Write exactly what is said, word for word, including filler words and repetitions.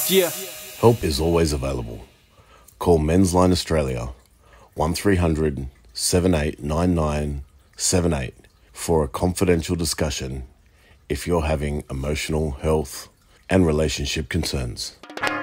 Yeah. Help is always available. Call Men's Line Australia one three hundred seven eight nine nine seven eight for a confidential discussion if you're having emotional, health, and relationship concerns.